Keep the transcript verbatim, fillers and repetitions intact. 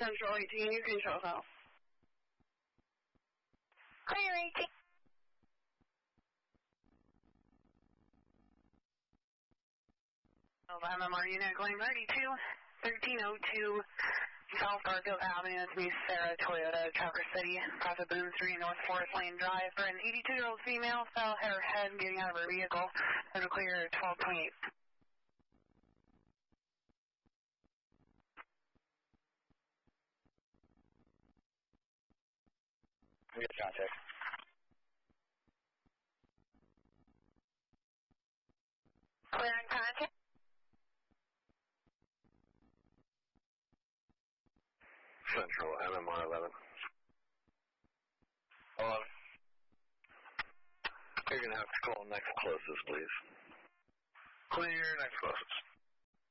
Central eighteen, you can show south. Clear eighteen. M M R unit going thirty-two, thirteen oh two, South Garfield Avenue, it's me, Sarah, Toyota, Traverse City, Profit Boom three, North Forest Lane Drive, for an eighty-two-year-old female, fell, hit her head, getting out of her vehicle, and clear twelve twenty-eight. We got contact. Clear on contact. Central, M M R eleven. eleven. You're going to have to call next closest, please. Clear, next closest.